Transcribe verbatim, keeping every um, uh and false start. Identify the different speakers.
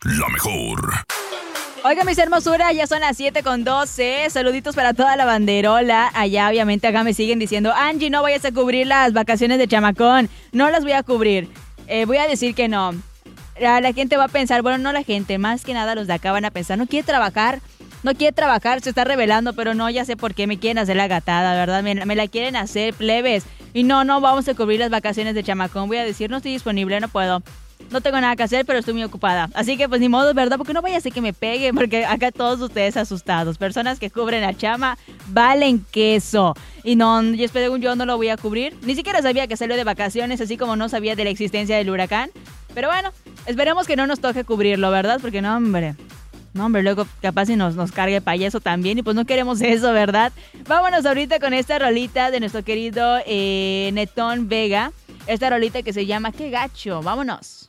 Speaker 1: la mejor.
Speaker 2: Oigan, mis hermosuras, ya son las siete con doce. Saluditos para toda la banderola. Allá, obviamente, acá me siguen diciendo: Angie, no vayas a cubrir las vacaciones de chamacón. No las voy a cubrir. Eh, voy a decir que no. La, la gente va a pensar, bueno, no la gente, más que nada los de acá van a pensar: no quiere trabajar, no quiere trabajar, se está revelando, pero no, ya sé por qué me quieren hacer la gatada, ¿verdad? Me, me la quieren hacer, plebes. Y no, no vamos a cubrir las vacaciones de chamacón. Voy a decir, no estoy disponible, no puedo. No tengo nada que hacer, pero estoy muy ocupada. Así que pues ni modo, ¿verdad? Porque no vaya a ser que me pegue, porque acá todos ustedes asustados. Personas que cubren a chama valen queso. Y no, yo espero, yo no lo voy a cubrir. Ni siquiera sabía que salió de vacaciones, así como no sabía de la existencia del huracán. Pero bueno, esperemos que no nos toque cubrirlo, ¿verdad? Porque no, hombre... No, hombre, luego capaz si nos, nos cargue payaso también y pues no queremos eso, ¿verdad? Vámonos ahorita con esta rolita de nuestro querido eh, Netón Vega. Esta rolita que se llama Qué Gacho. Vámonos.